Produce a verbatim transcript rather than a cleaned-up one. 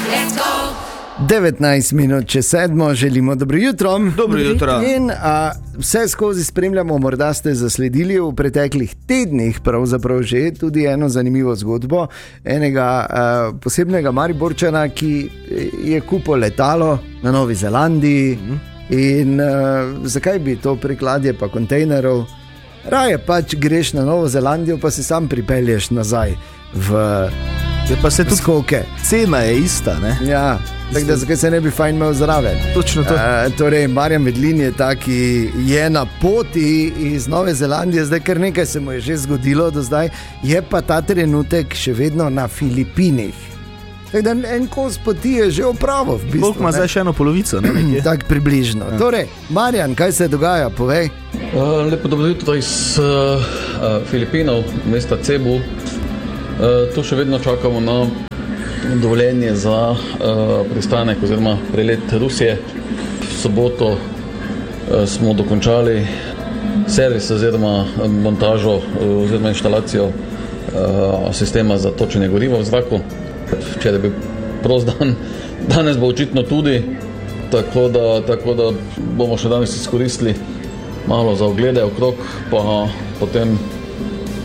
devetnajst minut čez sedmo, želimo dobro jutro. Dobro jutro. In a, vse skozi spremljamo, morda ste zasledili v preteklih tednih pravzaprav že tudi eno zanimivo zgodbo enega a, posebnega Mariborčana, ki je kupil letalo na Novi Zelandiji. Mm. In a, zakaj bi to prikladje pa kontejnerov? Raje pač greš na Novo Zelandijo, pa se sam pripelješ nazaj v je pa se tudi skoke. Cena je ista, ne? Ja. Tako da zakaj se ne bi fajn imel zraven. Točno to. Uh, torej, Marjan Vedlin je ta, ki je na poti iz Nove Zelandije, zdaj kar nekaj se mu je že zgodilo do zdaj, je pa ta trenutek še vedno na Filipinih. Tako da en kos poti je že opravo v bistvu. Bog ima zdaj še eno polovico, ne? Tako približno. Ja. Torej, Marjan, kaj se dogaja, povej. Uh, lepo dobro jutro iz uh, uh, Filipinov, mesta Cebu. Uh, tu še vedno čakamo na dovoljenje za uh, pristanek oziroma prelet Rusije. V soboto uh, smo dokončali servis oziroma montažo uh, oziroma inštalacijo uh, sistema za točenje goriva v zraku. Včeraj je bil prost dan, danes bo očitno tudi, tako da, tako da bomo še danes izkoristili malo za oglede okrog, pa potem